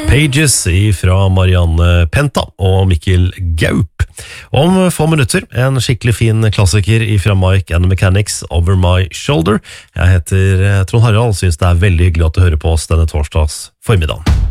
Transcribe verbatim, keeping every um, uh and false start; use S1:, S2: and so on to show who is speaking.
S1: Pages fra Marianne Penta og Mikkel Gaup. Om få minutter, en skikkelig fin klassiker fra Mike and the Mechanics, Over My Shoulder. Jeg heter Trond Harald, synes det er veldig hyggelig at du hører på oss denne torsdags formiddagen.